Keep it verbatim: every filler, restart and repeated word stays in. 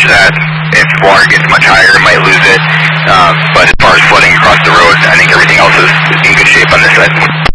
that if water gets much higher, it might lose it. Uh, but as far as flooding across the road, I think everything else is in good shape on this side.